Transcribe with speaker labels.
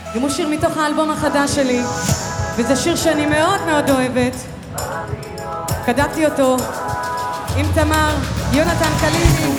Speaker 1: גם הוא שיר מתוך האלבום החדש שלי, וזה שיר שאני מאוד מאוד אוהבת. כתבתי אותו עם תמר, יונתן קליני.